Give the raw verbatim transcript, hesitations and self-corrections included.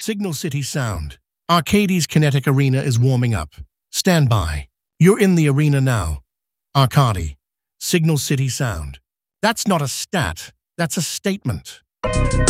Signal City Sound. Arcades Kinetic Arena is warming up. Stand by. You're in the arena now. Arcade. Signal City Sound. That's not a stat. That's a statement.